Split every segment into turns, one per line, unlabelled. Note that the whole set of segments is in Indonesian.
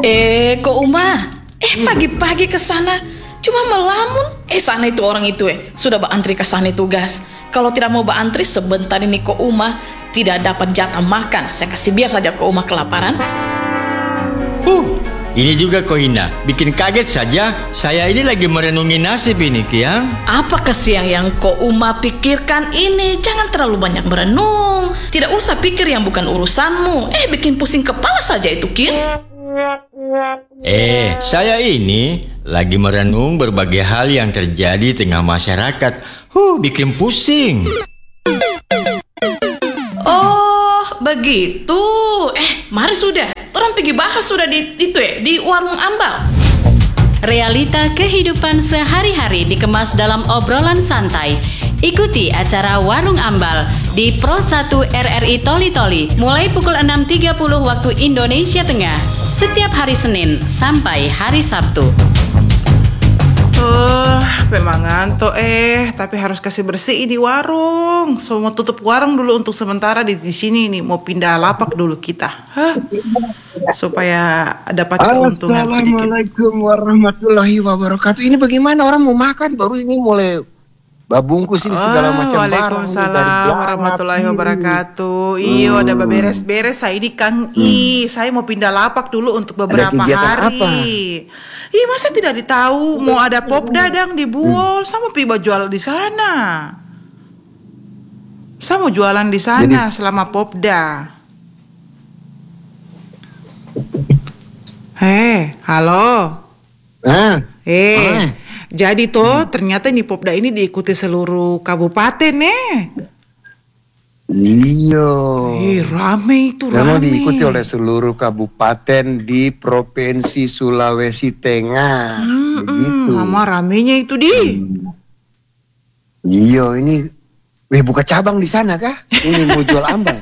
Kok Uma? Pagi-pagi ke sana cuma melamun. Sana itu orang itu sudah berantri ke sana tugas. Kalau tidak mau berantri sebentar ini Kok Uma tidak dapat jatah makan. Saya kasih biar saja Kok Uma kelaparan.
Ini juga Ko Ina, bikin kaget saja. Saya ini lagi merenungi nasib ini, Kiang.
Apa kesiang yang Kok Uma pikirkan ini? Jangan terlalu banyak merenung. Tidak usah pikir yang bukan urusanmu. Bikin pusing kepala saja itu, Kin.
Saya ini lagi merenung berbagai hal yang terjadi di tengah masyarakat. Bikin pusing.
Oh, begitu. Mari sudah. Orang pergi bahas sudah di warung ambal.
Realita kehidupan sehari-hari dikemas dalam obrolan santai. Ikuti acara Warung Ambal di Pro 1 RRI Toli Toli mulai pukul 6.30 waktu Indonesia Tengah setiap hari Senin sampai hari Sabtu.
Memang ngantuk tapi harus kasih bersih di warung. So mau tutup warung dulu untuk sementara di sini nih, mau pindah lapak dulu kita. Supaya dapat keuntungan sedikit.
Assalamualaikum warahmatullahi wabarakatuh. Ini bagaimana orang mau makan baru ini mulai babungkus ini segala macam barang.
Waalaikumsalam warahmatullahi wabarakatuh. Iyo, ada beres-beres saya ini Kang saya mau pindah lapak dulu untuk beberapa hari. Masa tidak ditahu mau ada pop dadang di Buol, sama piba jual di sana. Saya mau jualan di sana selama popda. Halo. Jadi ternyata nih popda ini diikuti seluruh kabupaten
Iya.
Rame itu.
Memang diikuti oleh seluruh kabupaten di Provinsi Sulawesi Tengah. Begitu.
Sama ramenya itu
Iya, ini buka cabang di sana kah? Ini mau jual ambal.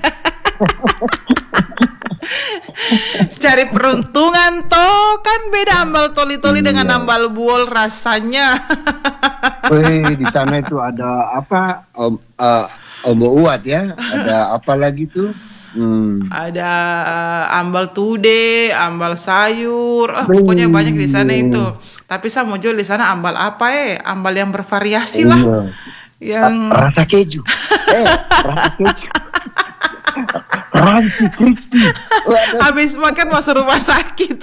Cari peruntungan kan beda ambal toli-toli dengan ambal Buol rasanya.
Di sana itu ada apa? Ombo Uat ya. Ada apa lagi tuh?
Ada ambal tude, ambal sayur. Pokoknya banyak di sana itu. Tapi saya mau jual di sana ambal apa Ambal yang bervariasi lah. Yang
rasa keju. Rasa keju. Crunchy crispy.
Habis makan masuk rumah sakit.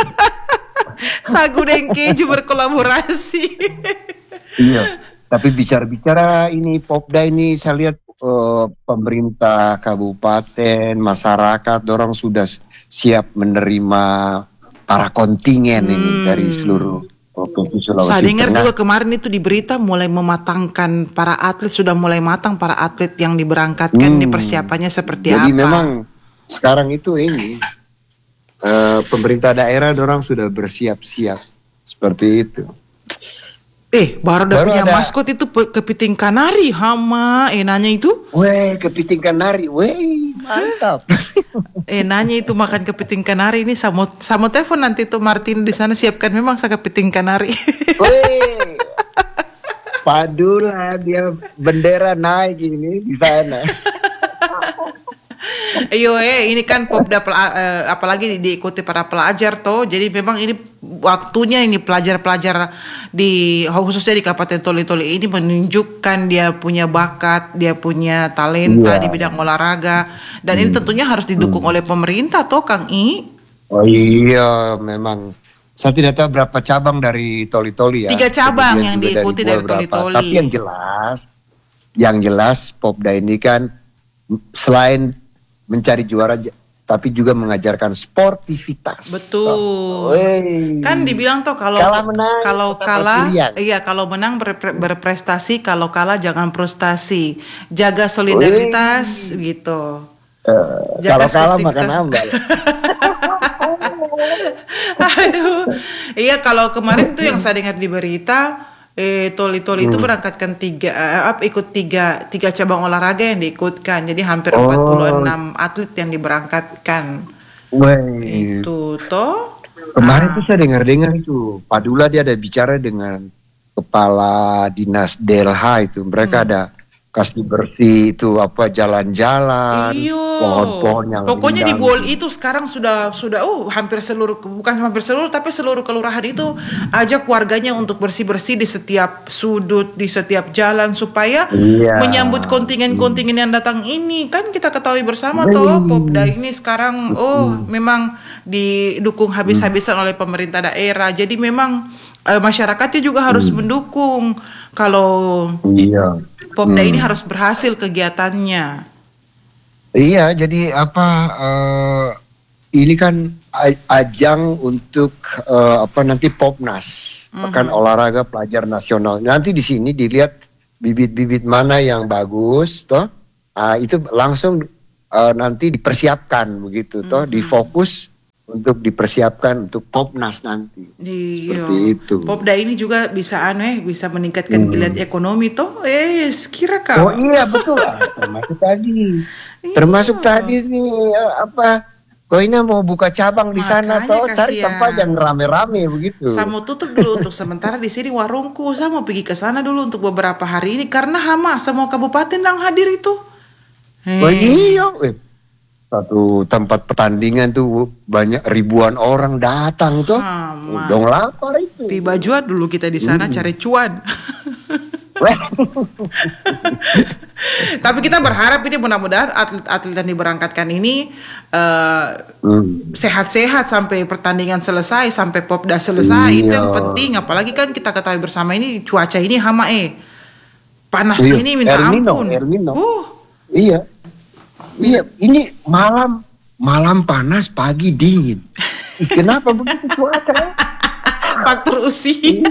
Sagu dan keju berkolaborasi.
Iya. Tapi bicara-bicara ini Popda ini saya lihat pemerintah kabupaten, masyarakat, orang sudah siap menerima para kontingen ini dari seluruh provinsi Sulawesi Tengah.
Saya dengar juga kemarin itu di berita mulai mematangkan para atlet, sudah mulai matang para atlet yang diberangkatkan, persiapannya seperti apa.
Jadi memang sekarang itu pemerintah daerah orang sudah bersiap-siap seperti itu.
Baru punya maskot itu kepiting kanari hama nanya itu.
Kepiting kanari, mantap.
Nanya itu makan kepiting kanari ini sama telepon nanti tuh Martin di sana siapkan memang saya kepiting kanari.
Padulah dia bendera naik ini di sana.
Ini kan Popda apalagi diikuti para pelajar jadi memang ini waktunya ini pelajar-pelajar khususnya di Kabupaten Toli-Toli ini menunjukkan dia punya bakat, dia punya talenta di bidang olahraga dan ini tentunya harus didukung oleh pemerintah Kang I.
Memang saya tidak tahu berapa cabang dari Toli-Toli ya.
3 cabang yang diikuti dari Toli-Toli.
Tapi yang jelas Popda ini kan selain mencari juara tapi juga mengajarkan sportivitas.
Betul. Kan dibilang kalau menang berprestasi, kalau kalah jangan frustasi. Jaga solidaritas gitu.
Kalau kalah makan ambal.
Aduh. Kalau kemarin tuh yang saya dengar di berita Toli-Toli itu berangkatkan ikut tiga cabang olahraga yang diikutkan. Jadi hampir 46 atlet yang diberangkatkan. Itu
Kemarin tuh saya dengar itu Padula dia ada bicara dengan kepala dinas Delha itu. Mereka ada kasih bersih itu apa jalan-jalan,
Iyo.
pohon-pohon yang
Pokoknya di
rindang.
Bool itu sekarang sudah hampir seluruh, bukan hampir seluruh, tapi seluruh kelurahan itu ajak warganya untuk bersih-bersih di setiap sudut, di setiap jalan supaya
Iya.
menyambut kontingen-kontingen yang datang ini. Kan kita ketahui bersama
Wih.
toh Popda ini sekarang memang didukung habis-habisan oleh pemerintah daerah. Jadi memang masyarakatnya juga harus mendukung kalau
Iya.
Popda ini harus berhasil kegiatannya.
Iya, jadi apa ini kan ajang untuk nanti Popnas, Pekan Olahraga Pelajar Nasional. Nanti di sini dilihat bibit-bibit mana yang bagus, toh. Itu langsung nanti dipersiapkan begitu, toh, difokus untuk dipersiapkan untuk Popnas nanti. Seperti itu.
Popda ini juga bisa bisa meningkatkan geliat ekonomi toh. Kira kau.
Oh iya betul lah, termasuk tadi. Termasuk tadi nih Koina mau buka cabang di sana
Makanya
toh, cari
kasihan.
tempat yang rame-rame begitu.
Saya mau tutup dulu untuk sementara di sini warungku. Saya mau pergi ke sana dulu untuk beberapa hari ini karena semua kabupaten yang hadir itu.
Oh iya, satu tempat pertandingan tuh banyak ribuan orang datang tuh. Dong lapar itu.
Tiba jua dulu kita di sana cari cuan. Tapi kita berharap ini mudah-mudahan atlet-atlet yang diberangkatkan ini sehat-sehat sampai pertandingan selesai, sampai Popda selesai. Itu yang penting. Apalagi kan kita ketahui bersama ini cuaca ini hama panasnya ini minta ampun.
Ermino. Iya, ini malam panas, pagi dingin. Kenapa begitu cuaca?
Faktor usia.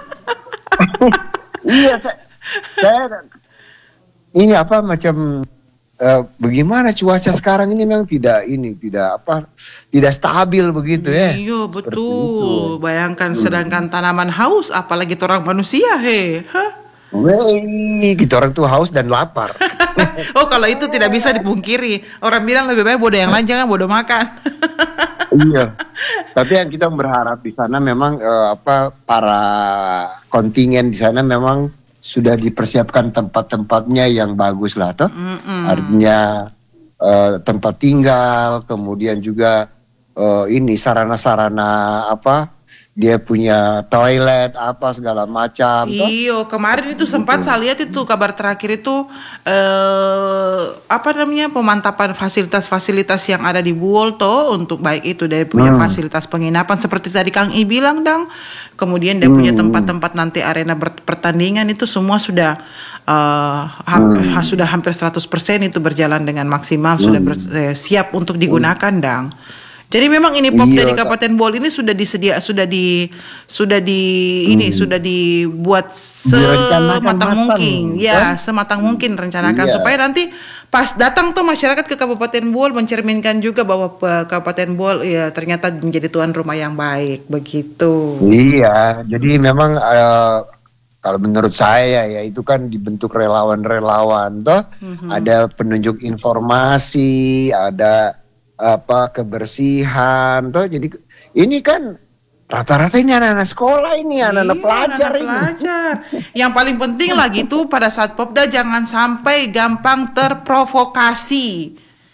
Iya, saya ini macam bagaimana cuaca sekarang ini memang tidak stabil begitu ya.
Iya betul. Bayangkan sedangkan tanaman haus, apalagi orang manusia
Wih, kita orang tuh haus dan lapar.
Oh kalau itu tidak bisa dipungkiri. Orang bilang lebih baik bodoh yang lain jangan bodoh makan.
Iya. Tapi yang kita berharap di sana memang para kontingen di sana memang sudah dipersiapkan tempat-tempatnya yang bagus lah toh. Artinya tempat tinggal, kemudian juga ini sarana-sarana dia punya toilet segala macam.
Iyo, kemarin itu sempat saya lihat itu kabar terakhir itu pemantapan fasilitas-fasilitas yang ada di Buol toh, untuk baik itu dari punya fasilitas penginapan seperti tadi Kang I bilang dong. Kemudian dia punya tempat-tempat nanti arena pertandingan itu semua sudah sudah hampir 100% itu berjalan dengan maksimal, sudah siap untuk digunakan dong. Jadi memang ini Popda di Kabupaten Buol ini sudah dibuat sematang mungkin, sematang mungkin rencanakan supaya nanti pas datang tuh masyarakat ke Kabupaten Buol mencerminkan juga bahwa Kabupaten Buol ternyata menjadi tuan rumah yang baik begitu.
Iya, jadi memang kalau menurut saya ya itu kan dibentuk relawan-relawan toh, ada penunjuk informasi, ada kebersihan toh, jadi ini kan rata-rata ini anak-anak sekolah ini, anak-anak pelajar ini.
Yang paling penting lagi tuh pada saat Popda jangan sampai gampang terprovokasi.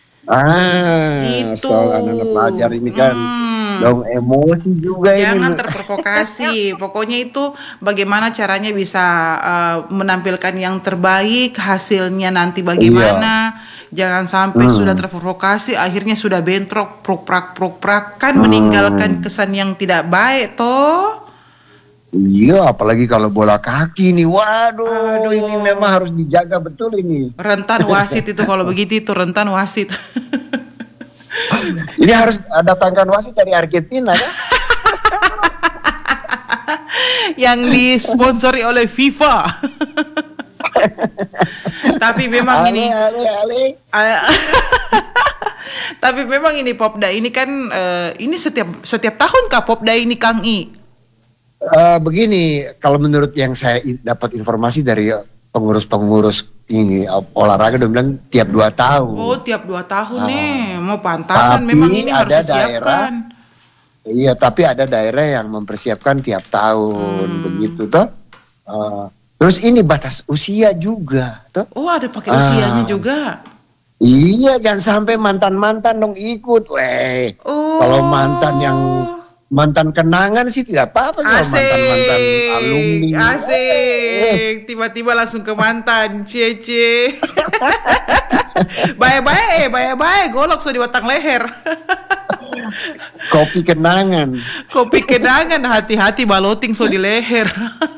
Itu
anak-anak pelajar ini kan dong emosi juga.
Jangan
ini.
terprovokasi. Pokoknya itu bagaimana caranya bisa menampilkan yang terbaik, hasilnya nanti bagaimana. Jangan sampai sudah terprovokasi akhirnya sudah bentrok prok-prak kan meninggalkan kesan yang tidak baik toh.
Iya, apalagi kalau bola kaki nih. Waduh, ini memang harus dijaga betul ini.
Rentan wasit itu kalau begitu itu rentan wasit.
Ini harus datangkan wasit dari Argentina kan?
Yang disponsori oleh FIFA. Tapi memang tapi memang ini Popda ini kan ini setiap tahun kah Popda ini Kang I?
Begini, kalau menurut yang saya dapat informasi dari pengurus-pengurus ini olahraga udah bilang tiap 2 tahun.
Oh, tiap 2 tahun nih. Mau pantasan memang ini harus disiapkan.
Iya, tapi ada daerah yang mempersiapkan tiap tahun begitu toh. Terus ini batas usia juga, toh.
Oh, ada pakai usianya juga.
Iya, jangan sampai mantan-mantan dong ikut, weh.
Oh.
Kalau mantan kenangan sih tidak apa-apa, kalau mantan alumni.
Asik. Tiba-tiba langsung ke mantan, cie. Baik, golok so di batang leher.
Kopi kenangan.
Kopi kenangan, hati-hati baloting so di leher.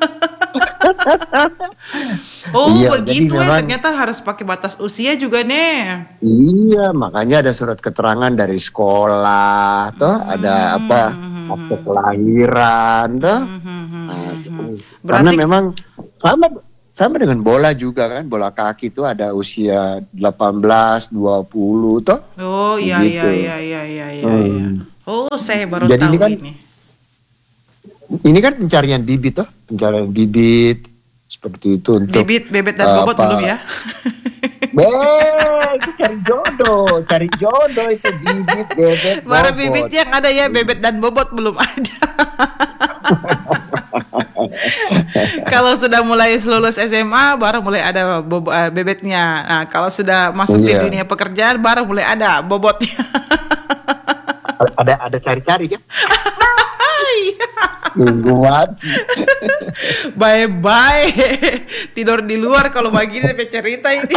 Oh,
Iya,
begitu
jadi memang,
ternyata harus pakai batas usia juga nih.
Iya, makanya ada surat keterangan dari sekolah, toh ada apa akte kelahiran, toh. Karena memang sama dengan bola juga kan, bola kaki itu ada usia 18, 20, toh.
Oh, iya. Oh, saya baru
Jadi
tahu
ini kan,
ini.
Ini kan pencarian bibit, toh, pencarian bibit seperti itu untuk
Bebet dan bobot belum ya?
Itu cari jodoh itu bibit, bebet,
Baru
bobot.
bibit yang ada ya, bebet dan bobot belum ada. Kalau sudah mulai lulus SMA baru mulai ada bebetnya. Nah, kalau sudah masuk di dunia pekerjaan baru mulai ada bobotnya.
ada cari-cari kan? Sungguh mati.
Bye-bye. Tidur di luar kalau begini cerita ini.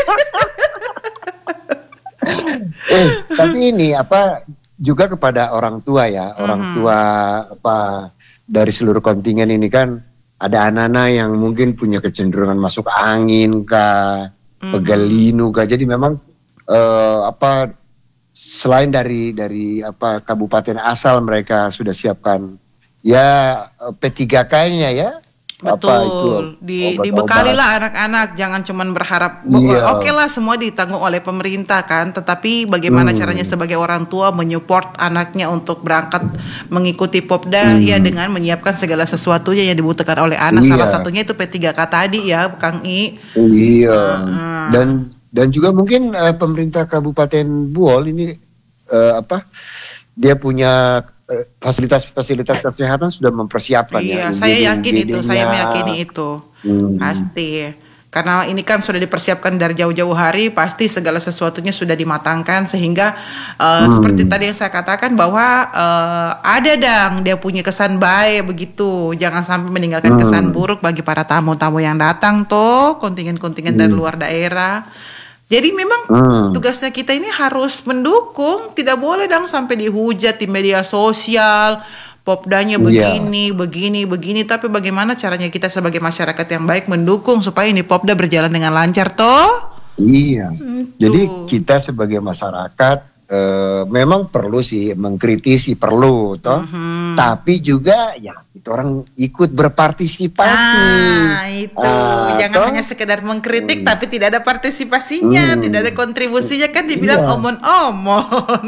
Tapi ini apa juga kepada orang tua ya, orang tua apa dari seluruh kontingen ini kan ada anak-anak yang mungkin punya kecenderungan masuk angin kah, pegalinu kah. Jadi memang apa selain dari apa kabupaten asal mereka sudah siapkan ya P3K-nya ya.
Betul, dibekali lah anak-anak, jangan cuman berharap oke lah semua ditanggung oleh pemerintah kan, tetapi bagaimana caranya sebagai orang tua menyupport anaknya untuk berangkat mengikuti Popda ya dengan menyiapkan segala sesuatunya yang dibutuhkan oleh anak. Salah satunya itu P3K tadi ya, Kang I.
Iya. Dan juga mungkin pemerintah Kabupaten Buol ini apa dia punya fasilitas kesehatan sudah mempersiapkan.
Iya, saya yakin itu, saya meyakini itu. Pasti. Karena ini kan sudah dipersiapkan dari jauh-jauh hari, pasti segala sesuatunya sudah dimatangkan sehingga seperti tadi yang saya katakan bahwa ada dia punya kesan baik begitu. Jangan sampai meninggalkan kesan buruk bagi para tamu-tamu yang datang tuh, kontingen-kontingen dari luar daerah. Jadi memang tugasnya kita ini harus mendukung, tidak boleh dong sampai dihujat di media sosial, Popdanya begini, tapi bagaimana caranya kita sebagai masyarakat yang baik mendukung supaya ini Popda berjalan dengan lancar toh?
Iya. Jadi kita sebagai masyarakat memang perlu sih mengkritisi, perlu toh. Tapi juga ya itu orang ikut berpartisipasi.
Itu jangan hanya sekedar mengkritik tapi tidak ada partisipasinya, tidak ada kontribusinya, kan dibilang omon-omon.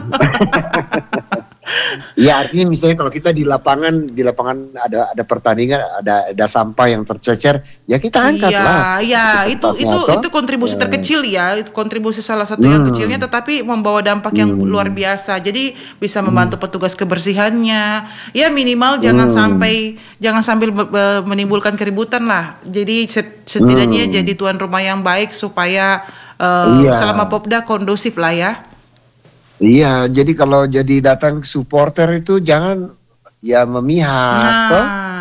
Ya artinya misalnya kalau kita di lapangan ada pertandingan, ada sampah yang tercecer, ya kita angkat lah.
Iya, itu kontribusi terkecil ya, kontribusi salah satu yang kecilnya, tetapi membawa dampak yang luar biasa. Jadi bisa membantu petugas kebersihannya. Ya minimal jangan sambil menimbulkan keributan lah. Jadi setidaknya jadi tuan rumah yang baik supaya selama Popda kondusif lah ya.
Iya, jadi kalau jadi datang supporter itu jangan ya memihak,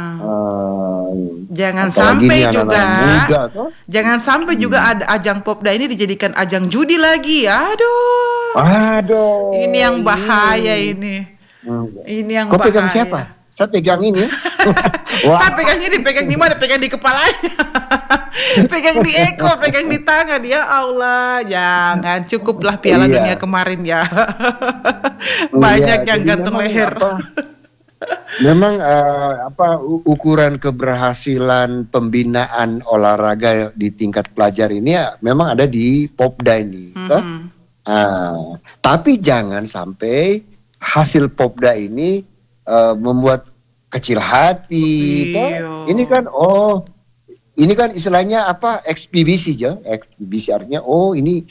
jangan sampai juga, jangan sampai juga ada ajang Popda ini dijadikan ajang judi lagi. Aduh, ini yang bahaya ini. Ini yang
Kau
bahaya.
pegang siapa? Saya pegang ini.
Saya pegang ini, pegang di mana? Pegang di kepalanya. Pegang di ekor, pegang di tangan. Ya Allah, jangan, cukuplah Piala Dunia kemarin ya. Banyak yang gantung leher.
Memang ukuran keberhasilan pembinaan olahraga di tingkat pelajar ini ya, memang ada di Popda ini. Tapi jangan sampai hasil Popda ini membuat kecil hati. Ini kan istilahnya apa, eksibisi aja. Eksibisi artinya ini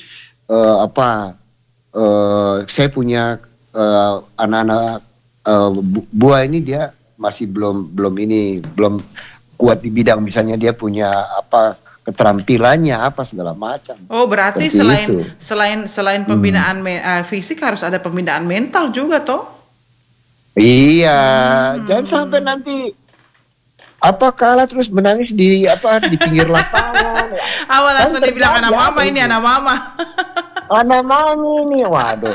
saya punya anak-anak buah ini dia masih belum kuat di bidang, misalnya dia punya apa keterampilannya apa segala macam.
Oh, berarti
Seperti itu.
selain pembinaan fisik harus ada pembinaan mental juga toh?
Iya, jangan sampai nanti apa kalah terus menangis di pinggir lapangan.
Awal langsung
Kan
dibilang anak
terjadi
mama
apa
ini
itu?
anak mama.
Anak mami nih, waduh.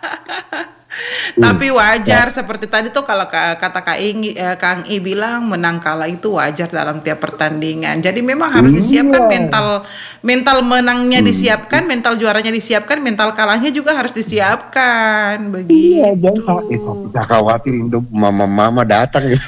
Tapi wajar seperti tadi tuh kalau kata Kang I bilang menang kalah itu wajar dalam tiap pertandingan. Jadi memang harus disiapkan mental menangnya disiapkan, mental juaranya disiapkan, mental kalahnya juga harus disiapkan. Begitu.
Iya, jangan khawatir Indo mama datang gitu.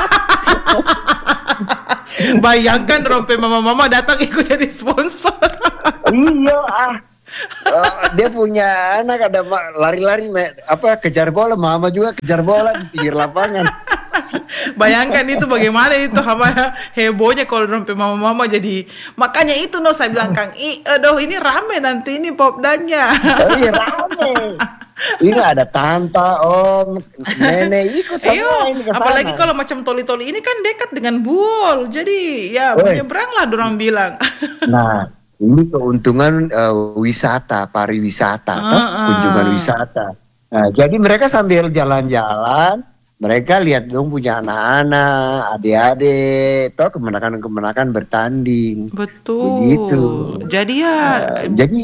Bayangkan rompe mama-mama datang ikut jadi sponsor.
Iya dia punya anak ada lari-lari kejar bola, mama juga kejar bola di pinggir lapangan.
Bayangkan itu bagaimana itu hebohnya kalau rompe mama-mama jadi. Makanya itu saya bilang Kang I, aduh ini rame nanti ini popdanya.
Oh iya rame. Ini ada tante, om, nenek ikut semua ini ke sana.
Apalagi kalau macam toli-toli ini kan dekat dengan Buol. Jadi ya menyeberanglah dorang bilang.
Nah, ini keuntungan wisata, pariwisata, kunjungan wisata. Nah, jadi mereka sambil jalan-jalan, mereka lihat dong punya anak-anak, adik-adik, toh kemenakan-kemenakan bertanding.
Betul.
Begitu.
Jadi
jadi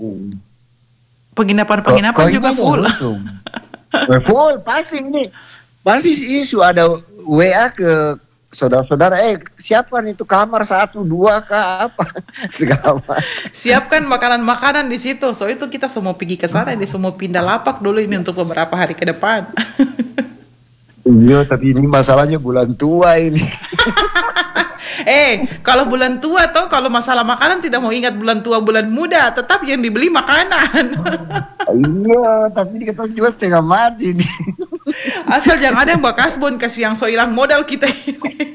penginapan juga full.
Full pasti ini. Pasti isu ada WA ke saudara-saudara, siapkan itu kamar 1, 2 kah apa segala macam.
Siapkan makanan-makanan di situ. So itu kita semua pergi ke sana, dia semua pindah lapak dulu ini untuk beberapa hari ke depan.
Iya, tapi ini masalahnya bulan tua ini.
Kalau bulan tua toh, kalau masalah makanan tidak mau ingat bulan tua bulan muda, tetap yang dibeli makanan.
Iya, tapi kita juga setengah mati nih.
Asal jangan ada yang bekas bon kasih yang so hilang modal kita ini.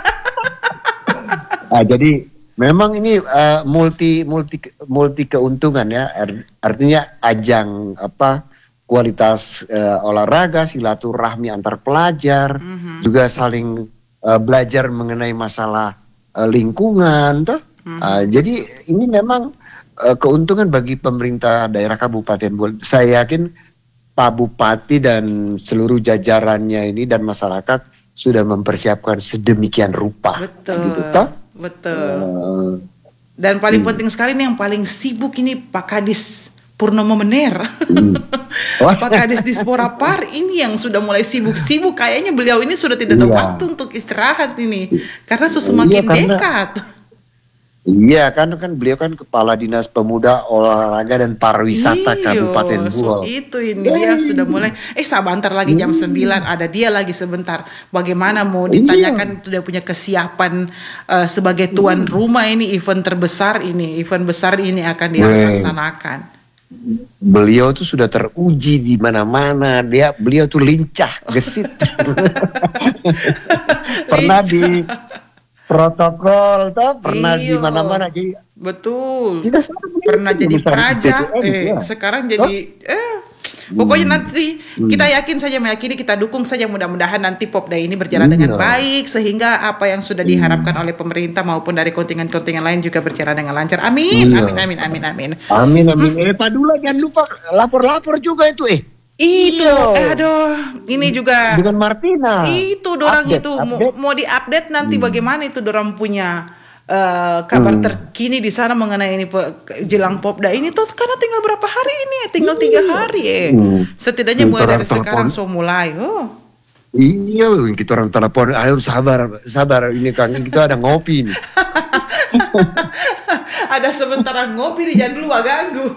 Jadi memang ini multi keuntungan ya. Artinya ajang kualitas olahraga, silaturahmi antar pelajar, juga saling belajar mengenai masalah lingkungan toh. Jadi ini memang keuntungan bagi pemerintah daerah Kabupaten Buol. Saya yakin Pak Bupati dan seluruh jajarannya ini dan masyarakat sudah mempersiapkan sedemikian rupa.
Betul.
Gitu toh?
Betul. Dan paling penting sekali nih yang paling sibuk ini Pak Kadis Purnomo Mener. Pak Kadis Dispora Par ini yang sudah mulai sibuk-sibuk. Kayaknya beliau ini sudah tidak ada waktu untuk istirahat ini. Karena semakin dekat.
Iya kan beliau kan Kepala Dinas Pemuda, Olahraga dan Pariwisata Kabupaten Buol.
Itu ini dia sudah mulai. Sebentar lagi jam 9 ada dia lagi sebentar. Bagaimana mau ditanyakan sudah punya kesiapan sebagai tuan rumah ini event terbesar ini. Event besar ini akan dilaksanakan.
Beliau tuh sudah teruji di mana-mana. Beliau tuh lincah, gesit. Pernah di protokol toh, pernah di mana-mana jadi.
Betul.
Tidak
pernah jadi praja, sekarang jadi pokoknya nanti kita meyakini kita dukung saja, mudah-mudahan nanti Popda ini berjalan dengan baik sehingga apa yang sudah diharapkan oleh pemerintah maupun dari kontingen-kontingen lain juga berjalan dengan lancar. Amin. Amin.
Pak Dula jangan lupa lapor-lapor juga itu
Itu, aduh, ini juga
dengan Martina.
Itu dorang update. Mau diupdate nanti bagaimana itu dorang punya kabar terkini di sana mengenai ini jelang Popda ini tuh karena tinggal berapa hari ini? Tinggal 3 hari Setidaknya mulai dari sekarang mulai.
Iya, kita orang telepon, ayo sabar ini Kang, kita ada ngopi nih.
Ada sementara ngopi nih, jangan dulu ganggu.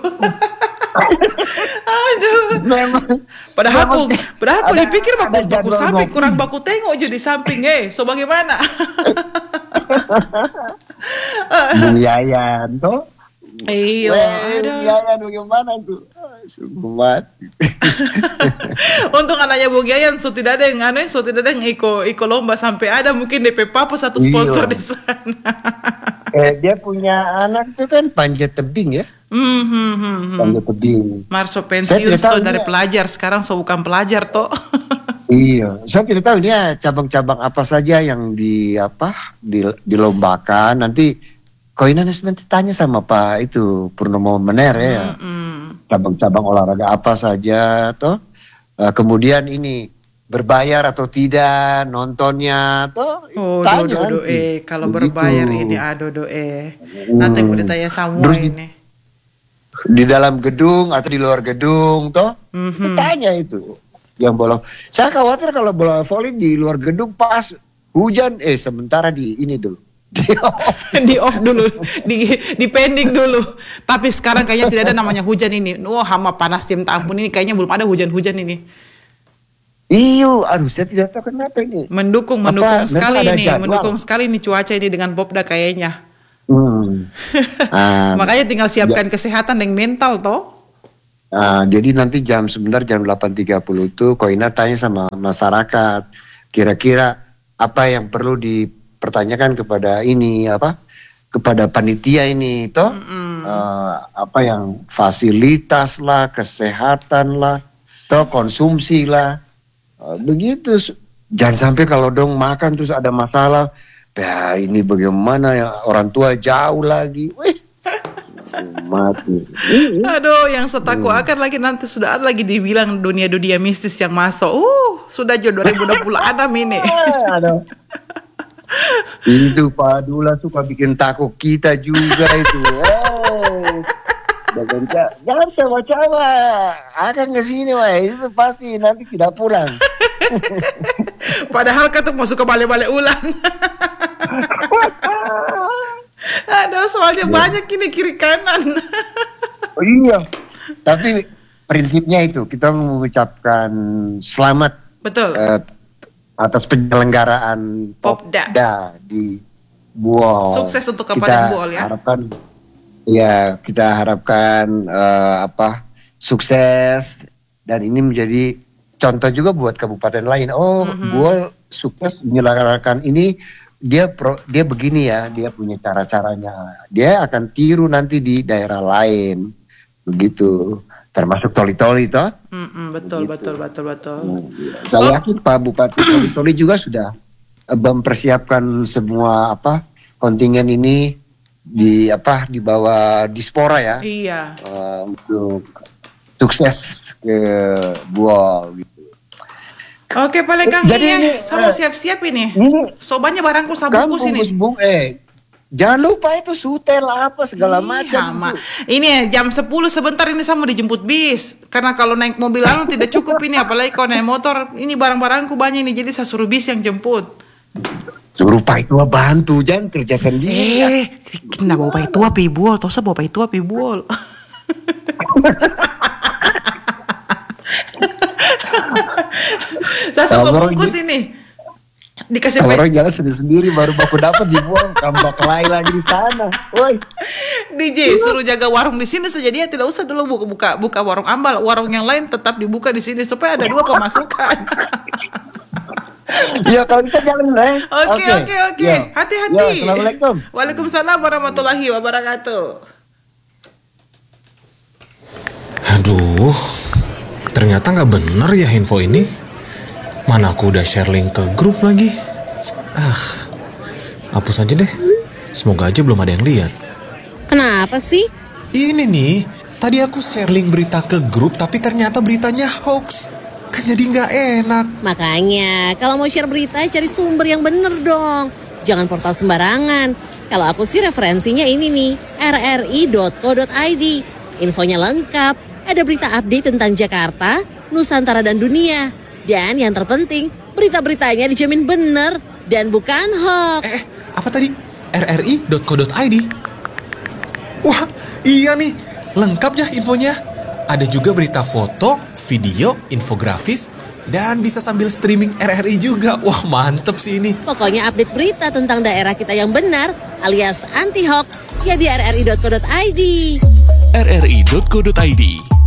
Aduh. Padahal aku dipikir baku samping, kurang baku tengok aja di samping. So bagaimana?
Bung Yayan toh?
Iya.
Bung Yayan bagaimana tuh? Sungguh mati.
Untuk anaknya Bung Yayan tidak ada yang ikut lomba sampai ada mungkin DP Papa satu sponsor di sana.
Dia punya anak tuh kan panjat tebing ya. Panjat tebing.
Marso pensiun tuh dari pelajar, sekarang bukan pelajar toh.
Iya, saya tidak tahu ini ya cabang-cabang apa saja yang dilombakan. Nanti Koinan nanti tanya sama Pak itu Purnomo Mener ya. Cabang-cabang olahraga apa saja toh. Kemudian ini berbayar atau tidak nontonnya toh. Tanya
kalau berbayar ini nanti aku ditanya semua
terus
ini.
Di dalam gedung atau di luar gedung toh. Itu tanya itu. Yang bola. Saya khawatir kalau bola voli di luar gedung pas hujan sementara di ini dulu.
Di off dulu, di pending dulu. Tapi sekarang kayaknya tidak ada namanya hujan ini. Hama panas jam ampun ini kayaknya belum ada hujan-hujan ini.
Iyo, aduh saya tidak tahu kenapa ini.
Mendukung sekali ini, mendukung sekali ini cuaca ini dengan Popda kayaknya. Makanya tinggal siapkan kesehatan dan mental toh.
Jadi nanti jam 8.30 itu Koina tanya sama masyarakat kira-kira apa yang perlu dipertanyakan kepada kepada panitia ini toh apa yang fasilitas lah, kesehatan lah, toh konsumsi lah, begitu. Jangan sampai kalau dong makan terus ada masalah, ya ini bagaimana ya, orang tua jauh lagi, mati.
Aduh, yang setaku akan lagi nanti sudah ada lagi dibilang dunia mistis yang masuk. Sudah 2026 ini.
Aduh. Itu Pak Dula suka bikin takut kita juga itu. Jangan cawa-cawa. Akan ke sini, itu pasti nanti tidak pulang.
Padahal kan tuh masuk ke balik-balik ulang. Aduh, soalnya banyak ini kiri kanan.
Oh iya. Tapi prinsipnya itu kita mengucapkan selamat. Betul. Atas penyelenggaraan Popda di Buol.
Sukses untuk Kabupaten Buol ya.
Kita harapkan sukses dan ini menjadi contoh juga buat kabupaten lain. Buol sukses menyelenggarakan ini. Dia begini ya, dia punya cara-caranya. Dia akan tiru nanti di daerah lain, begitu. Termasuk Toli-Toli toh.
Betul.
Saya yakin Pak Bupati Toli-Toli juga sudah mempersiapkan semua kontingen ini di bawah Dispora ya.
Iya.
Untuk sukses ke Buol gitu.
Oke, paling Kang ini sama siap-siap ini. Sobanya barangku sabungkus ini.
Jangan lupa itu sutel apa segala macam.
Ini jam 10 sebentar ini saya mau dijemput bis. Karena kalau naik mobil tidak cukup ini, apalagi kalau naik motor. Ini barang-barangku banyak ini, jadi saya suruh bis yang jemput.
Suruh Pak Itua bantu, jangan kerja sendiri.
Kena bawa Pak Itua pibuol, toh saya bawa Pak Itua pibuol. Saya mau bungkus ini. Dikasih
orang jalan sendiri baru baku dapat dibuang, tambah kelai lagi di sana. Woi.
DJ suruh jaga warung di sini saja, dia tidak usah dulu buka warung ambal, warung yang lain tetap dibuka di sini supaya ada 2 pemasukan.
Ya kalau kita jalan
Oke. Hati-hati.
Ya, Assalamualaikum.
Waalaikumsalam warahmatullahi wabarakatuh.
Aduh, ternyata nggak bener ya info ini. Mana aku udah share link ke grup lagi. Hapus aja deh. Semoga aja belum ada yang lihat.
Kenapa sih?
Ini nih, tadi aku share link berita ke grup tapi ternyata beritanya hoax. Kan jadi nggak enak.
Makanya, kalau mau share berita cari sumber yang bener dong. Jangan portal sembarangan. Kalau aku sih referensinya ini nih, rri.co.id. Infonya lengkap. Ada berita update tentang Jakarta, Nusantara dan dunia. Dan yang terpenting, berita-beritanya dijamin benar dan bukan hoax.
Apa tadi? rri.co.id? Wah, iya nih. Lengkap ya infonya. Ada juga berita foto, video, infografis, dan bisa sambil streaming RRI juga. Wah, mantep sih ini.
Pokoknya update berita tentang daerah kita yang benar, alias anti-hoax, ya di rri.co.id.
rri.co.id